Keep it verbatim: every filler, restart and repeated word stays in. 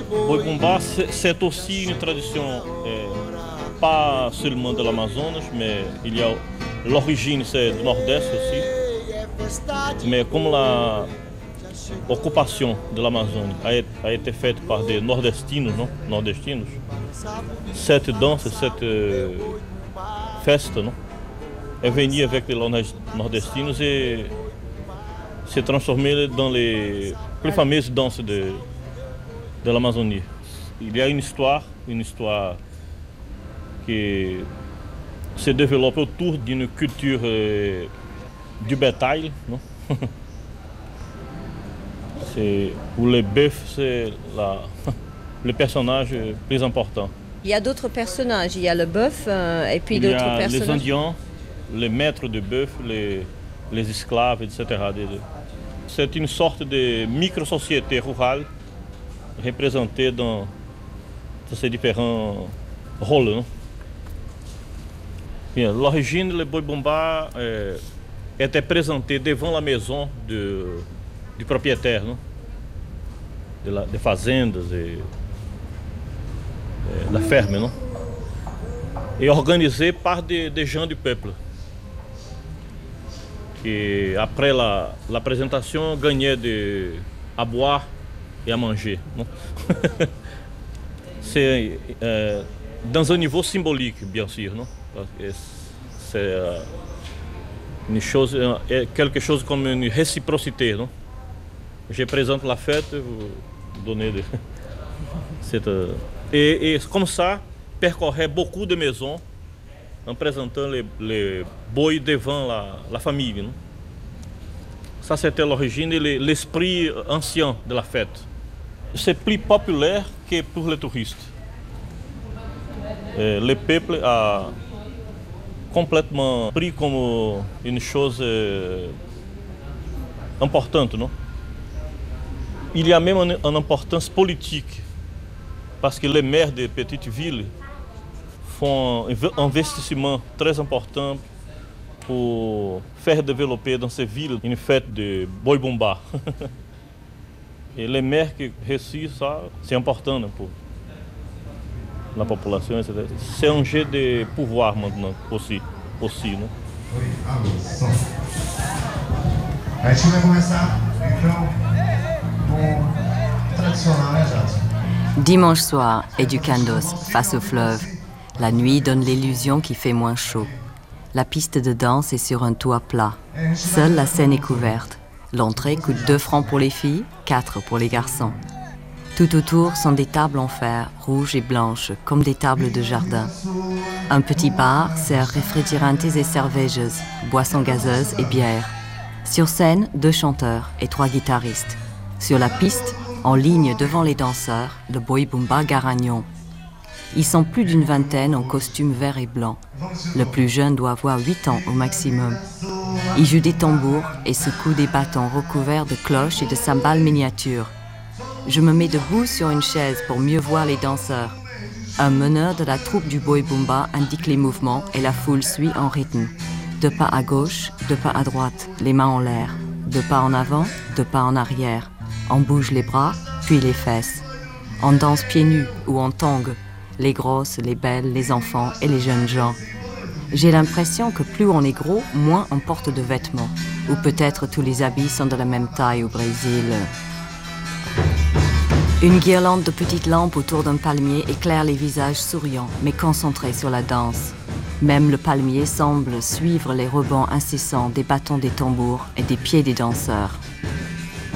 Boi Bumbá, c'est aussi une tradition, euh, pas seulement de l'Amazonas, mais il y a l'origine, c'est du Nord-Est aussi. Mais comme la occupation de l'Amazonie a, a été faite par des nordestinos, non? Nordestinos, cette danse, cette euh, festa, non? est venue avec les nordestinos et s'est transformée dans les plus fameuses danses de, de l'Amazonie. Il y a une histoire, une histoire qui se développe autour d'une culture euh, du bétail, non? Où le bœuf, c'est la, le personnage plus important. Il y a d'autres personnages, il y a le bœuf euh, et puis d'autres personnages. Il y a les Indiens, les maîtres de bœuf, les, les esclaves, et cetera. C'est une sorte de micro-société rurale représentée dans, dans ces différents rôles. L'origine, le Boi Bumbá euh, était présenté devant la maison de, du propriétaire, non? De, la, de fazendas et, et da ferme, non? Et organisé par des, des gens du peuple qui, après la, la présentation, gagnaient de, à boire et à manger, non? C'est euh, dans un niveau symbolique, bien sûr, non? C'est euh, une chose, é quelque chose comme une réciprocité, non? Je présente la fête, vous donnez de... et, et comme ça, percorrer beaucoup de maisons en présentant les, les bois devant la, la famille, non? Ça, c'était l'origine et l'esprit ancien de la fête. C'est plus populaire que pour les touristes. Et le peuple a complètement pris comme une chose euh, importante, non? Il y a même une, une importance politique, parce que les maires des petites villes font un investissement très important pour faire développer dans ces villes une fête de Boi Bumbá. Et les maires qui réussissent ça, c'est important, né, pour la population, et cetera. C'est un jeu de pouvoir maintenant aussi, aussi, né? A gente vai começar então com o tradicional, né, Jadson? Dimanche soir, Educandos, face au fleuve. La nuit donne l'illusion qu'il fait moins chaud. La piste de danse est sur un toit plat. Seule la scène est couverte. L'entrée coûte deux francs pour les filles, quatre pour les garçons. Tout autour sont des tables en fer, rouges et blanches, comme des tables de jardin. Un petit bar sert refrigerantes et cervejas, boissons gazeuses et bières. Sur scène, deux chanteurs et trois guitaristes. Sur la piste, en ligne devant les danseurs, le Boi Bumbá Garanhon. Ils sont plus d'une vingtaine en costume vert et blanc. Le plus jeune doit avoir huit ans au maximum. Il joue des tambours et secoue des bâtons recouverts de cloches et de cymbales miniatures. Je me mets debout sur une chaise pour mieux voir les danseurs. Un meneur de la troupe du Boi Bumbá indique les mouvements et la foule suit en rythme. Deux pas à gauche, deux pas à droite, les mains en l'air. Deux pas en avant, deux pas en arrière. On bouge les bras, puis les fesses. On danse pieds nus ou en tongs, les grosses, les belles, les enfants et les jeunes gens. J'ai l'impression que plus on est gros, moins on porte de vêtements. Ou peut-être tous les habits sont de la même taille au Brésil. Une guirlande de petites lampes autour d'un palmier éclaire les visages souriants, mais concentrés sur la danse. Même le palmier semble suivre les rebonds incessants des bâtons des tambours et des pieds des danseurs.